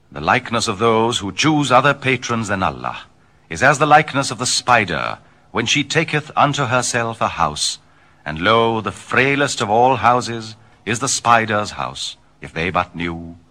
The likeness of those who choose other patrons than Allah is as the likeness of the spider when she taketh unto herself a house, and lo, the frailest of all houses is the spider's house, if they but knew